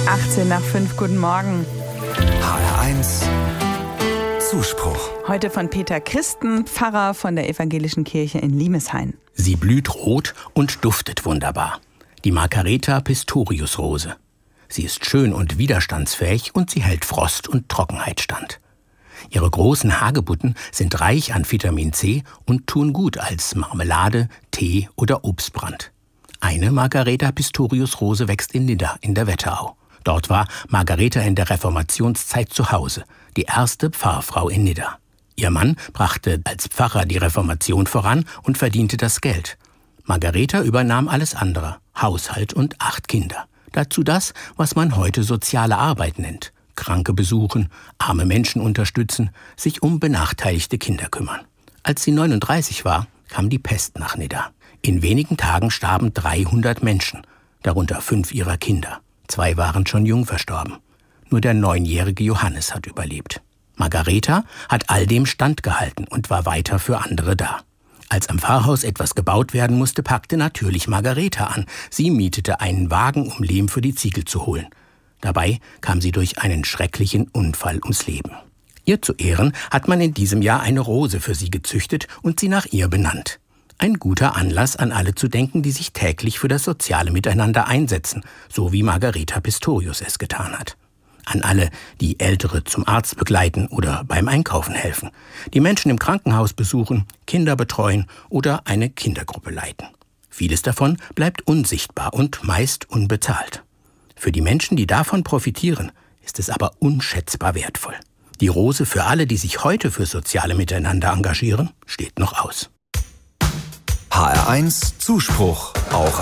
18 nach 5, guten Morgen. HR1 Zuspruch. Heute von Peter Christen, Pfarrer von der Evangelischen Kirche in Limeshain. Sie blüht rot und duftet wunderbar. Die Margareta Pistorius-Rose. Sie ist schön und widerstandsfähig und sie hält Frost und Trockenheit stand. Ihre großen Hagebutten sind reich an Vitamin C und tun gut als Marmelade, Tee oder Obstbrand. Eine Margareta Pistorius-Rose wächst in Nidda in der Wetterau. Dort war Margareta in der Reformationszeit zu Hause, die erste Pfarrfrau in Nidda. Ihr Mann brachte als Pfarrer die Reformation voran und verdiente das Geld. Margareta übernahm alles andere, Haushalt und 8 Kinder. Dazu das, was man heute soziale Arbeit nennt. Kranke besuchen, arme Menschen unterstützen, sich um benachteiligte Kinder kümmern. Als sie 39 war, kam die Pest nach Nidda. In wenigen Tagen starben 300 Menschen, darunter 5 ihrer Kinder. 2 waren schon jung verstorben. Nur der 9-jährige Johannes hat überlebt. Margareta hat all dem standgehalten und war weiter für andere da. Als am Pfarrhaus etwas gebaut werden musste, packte natürlich Margareta an. Sie mietete einen Wagen, um Lehm für die Ziegel zu holen. Dabei kam sie durch einen schrecklichen Unfall ums Leben. Ihr zu Ehren hat man in diesem Jahr eine Rose für sie gezüchtet und sie nach ihr benannt. Ein guter Anlass, an alle zu denken, die sich täglich für das soziale Miteinander einsetzen, so wie Margareta Pistorius es getan hat. An alle, die Ältere zum Arzt begleiten oder beim Einkaufen helfen, die Menschen im Krankenhaus besuchen, Kinder betreuen oder eine Kindergruppe leiten. Vieles davon bleibt unsichtbar und meist unbezahlt. Für die Menschen, die davon profitieren, ist es aber unschätzbar wertvoll. Die Rose für alle, die sich heute für soziale Miteinander engagieren, steht noch aus. HR1 Zuspruch, auch